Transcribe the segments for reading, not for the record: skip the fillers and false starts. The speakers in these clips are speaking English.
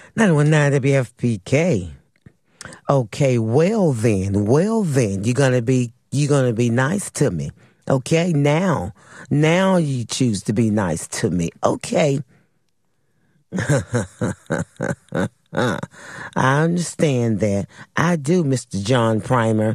919 WFPK. Okay, well then, you're gonna be nice to me. Okay, now you choose to be nice to me. Okay. I understand that. I do, Mr. John Primer.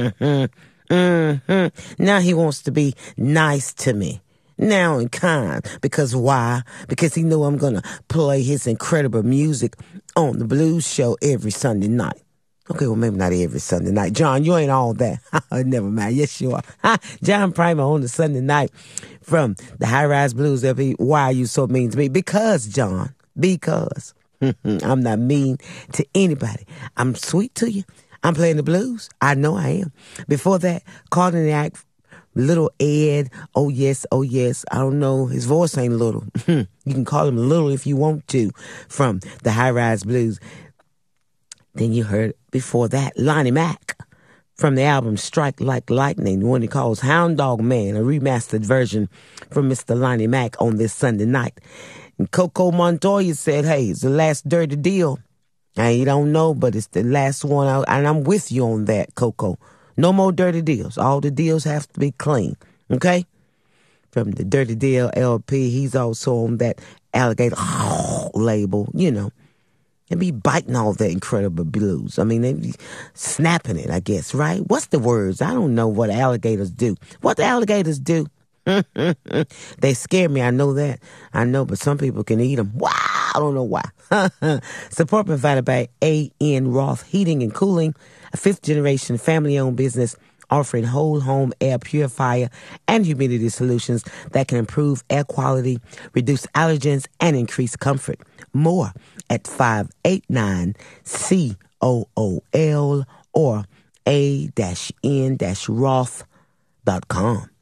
Now he wants to be nice to me. Now and kind. Because why? Because he know I'm going to play his incredible music on the Blues Show every Sunday night. Okay, well, maybe not every Sunday night. John, you ain't all that. Never mind. Yes, you are. John Primer on the Sunday night from the High Rise Blues LP. Why are you so mean to me? Because, John, because I'm not mean to anybody. I'm sweet to you. I'm playing the blues. I know I am. Before that, Cardiac, Little Ed. Oh, yes. I don't know. His voice ain't little. You can call him Little if you want to, from the High Rise Blues. Then you heard before that Lonnie Mack from the album Strike Like Lightning, the one he calls Hound Dog Man, a remastered version from Mr. Lonnie Mack on this Sunday night. And Coco Montoya said, hey, it's the last dirty deal. I don't know, but it's the last one, and I'm with you on that, Coco. No more dirty deals. All the deals have to be clean, okay? From the Dirty Deal LP, he's also on that Alligator label, you know. And be biting all that incredible blues. I mean, they be snapping it, I guess, right? What's the words? I don't know what alligators do. What the alligators do? They scare me, I know that. I know, but some people can eat them. Wow, I don't know why. Support provided by A.N. Roth Heating and Cooling, a fifth-generation family-owned business offering whole home air purifier and humidity solutions that can improve air quality, reduce allergens, and increase comfort. More at 589-COOL or a-n-roth.com.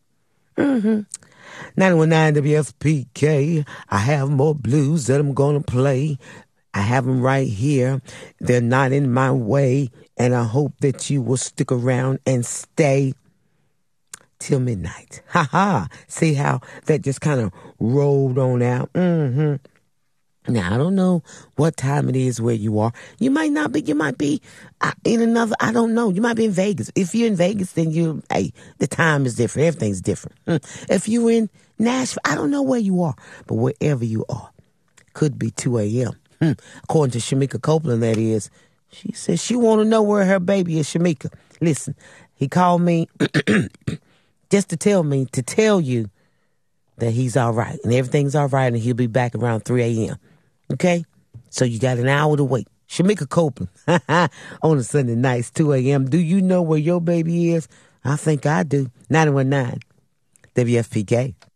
919 WFPK. I have more blues that I'm gonna play. I have them right here. They're not in my way, and I hope that you will stick around and stay till midnight. See how that just kind of rolled on out? Now, I don't know what time it is where you are. You might not be. You might be in another, I don't know. You might be in Vegas. If you're in Vegas, then the time is different. Everything's different. If you're in Nashville, I don't know where you are. But wherever you are, could be 2 a.m. According to Shamika Copeland, that is. She says she want to know where her baby is, Shamika. Listen, he called me just to tell you that he's all right. And everything's all right, and he'll be back around 3 a.m. Okay? So you got an hour to wait. Shamika Copeland on a Sunday nights, 2 a.m. Do you know where your baby is? I think I do. 919 WFPK.